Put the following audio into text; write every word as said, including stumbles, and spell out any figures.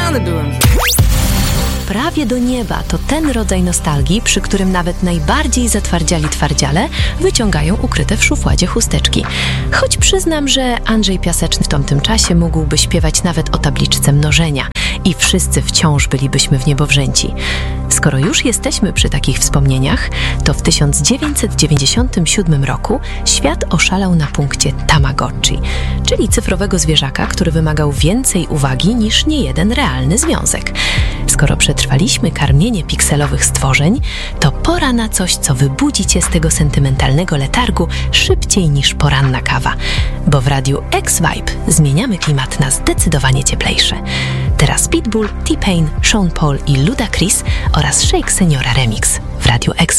Zakochany byłem. Prawie do nieba to ten rodzaj nostalgii, przy którym nawet najbardziej zatwardziali twardziale wyciągają ukryte w szufladzie chusteczki. Choć przyznam, że Andrzej Piaseczny w tamtym czasie mógłby śpiewać nawet o tabliczce mnożenia i wszyscy wciąż bylibyśmy w niebo wzięci. Skoro już jesteśmy przy takich wspomnieniach, to w tysiąc dziewięćset dziewięćdziesiątym siódmym roku świat oszalał na punkcie Tamagotchi, czyli cyfrowego zwierzaka, który wymagał więcej uwagi niż niejeden realny związek. Skoro przetrwaliśmy karmienie pikselowych stworzeń, to pora na coś, co wybudzi cię z tego sentymentalnego letargu szybciej niż poranna kawa. Bo w radiu X-Vibe zmieniamy klimat na zdecydowanie cieplejsze. Teraz Pitbull, T-Pain, Sean Paul i Ludacris oraz Shake Seniora Remix w radiu X-Vibe.